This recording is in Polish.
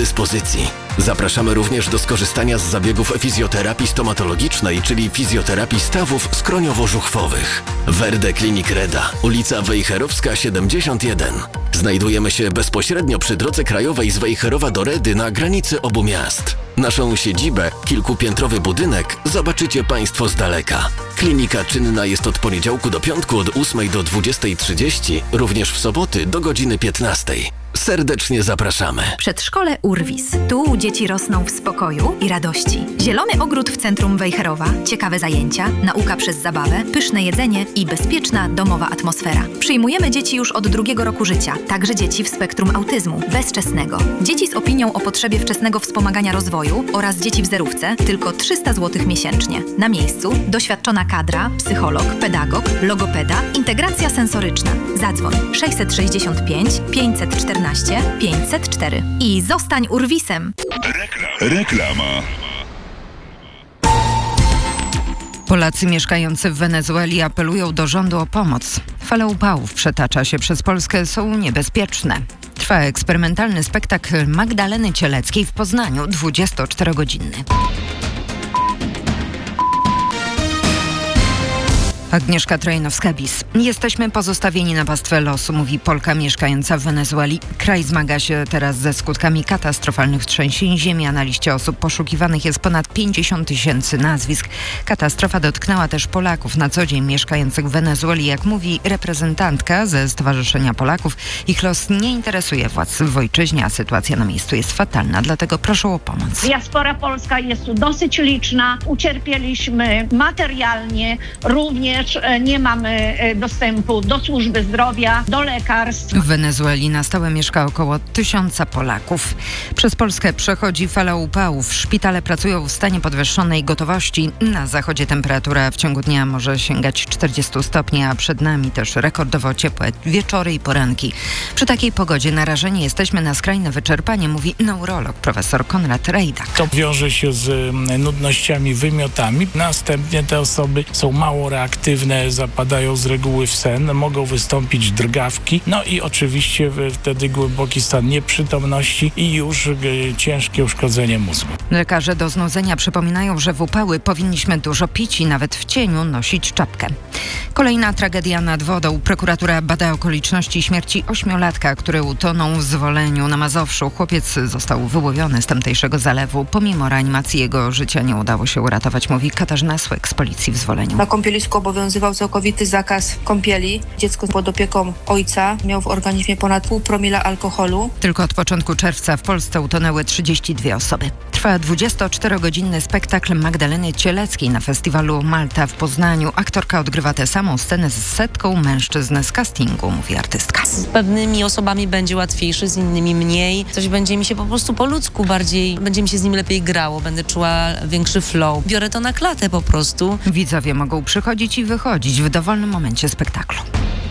dyspozycji. Zapraszamy również do skorzystania z zabiegów fizjoterapii stomatologicznej, czyli fizjoterapii stawów skroniowo-żuchwowych. Verde Clinic Reda, ulica Wejherowska 71. Znajdujemy się bezpośrednio przy drodze krajowej z Wejherowa do Redy na granicy obu miast. Naszą siedzibę, kilkupiętrowy budynek, zobaczycie Państwo z daleka. Klinika czynna jest od poniedziałku do piątku od 8 do 20:30, również w soboty do godziny 15. Serdecznie zapraszamy. Przedszkole Urwis. Tu dzieci rosną w spokoju i radości. Zielony ogród w centrum Wejherowa, ciekawe zajęcia, nauka przez zabawę, pyszne jedzenie i bezpieczna domowa atmosfera. Przyjmujemy dzieci już od 2. roku życia, także dzieci w spektrum autyzmu, bezwczesnego. Dzieci z opinią o potrzebie wczesnego wspomagania rozwoju oraz dzieci w zerówce, tylko 300 zł miesięcznie. Na miejscu doświadczona kadra, psycholog, pedagog, logopeda, integracja sensoryczna. Zadzwoń 665 514 504 i zostań Urwisem. Reklama. Polacy mieszkający w Wenezueli apelują do rządu o pomoc. Fala upałów przetacza się przez Polskę, są niebezpieczne. Trwa eksperymentalny spektakl Magdaleny Cieleckiej w Poznaniu, 24-godzinny. Agnieszka Trojanowska-Bis. Jesteśmy pozostawieni na pastwę losu, mówi Polka mieszkająca w Wenezueli. Kraj zmaga się teraz ze skutkami katastrofalnych trzęsień ziemi, a na liście osób poszukiwanych jest ponad 50 000 nazwisk. Katastrofa dotknęła też Polaków na co dzień mieszkających w Wenezueli. Jak mówi reprezentantka ze Stowarzyszenia Polaków, ich los nie interesuje władz w ojczyźnie, a sytuacja na miejscu jest fatalna, dlatego proszą o pomoc. Diaspora polska jest tu dosyć liczna. Ucierpieliśmy materialnie, również nie mamy dostępu do służby zdrowia, do lekarstw. W Wenezueli na stałe mieszka około 1000 Polaków. Przez Polskę przechodzi fala upałów. Szpitale pracują w stanie podwyższonej gotowości. Na zachodzie temperatura w ciągu dnia może sięgać 40 stopni, a przed nami też rekordowo ciepłe wieczory i poranki. Przy takiej pogodzie narażeni jesteśmy na skrajne wyczerpanie, mówi neurolog profesor Konrad Rejdak. To wiąże się z nudnościami, wymiotami. Następnie te osoby są mało reaktywne, zapadają z reguły w sen, mogą wystąpić drgawki, no i oczywiście wtedy głęboki stan nieprzytomności i już ciężkie uszkodzenie mózgu. Lekarze do znudzenia przypominają, że w upały powinniśmy dużo pić i nawet w cieniu nosić czapkę. Kolejna tragedia nad wodą. Prokuratura bada okoliczności śmierci 8-latka, który utonął w Zwoleniu na Mazowszu. Chłopiec został wyłowiony z tamtejszego zalewu. Pomimo reanimacji jego życia nie udało się uratować, mówi Katarzyna Słek z policji w Zwoleniu. Na kąpielisku obowiązywał całkowity zakaz kąpieli. Dziecko pod opieką ojca miał w organizmie ponad 0,5 promila alkoholu. Tylko od początku czerwca w Polsce utonęły 32 osoby. Trwa 24-godzinny spektakl Magdaleny Cieleckiej na festiwalu Malta w Poznaniu. Aktorka odgrywa tę samą scenę z setką mężczyzn z castingu, mówi artystka. Z pewnymi osobami będzie łatwiejszy, z innymi mniej. Coś będzie mi się po prostu po ludzku bardziej, będzie mi się z nim lepiej grało, będę czuła większy flow. Biorę to na klatę po prostu. Widzowie mogą przychodzić i wychodzić w dowolnym momencie spektaklu.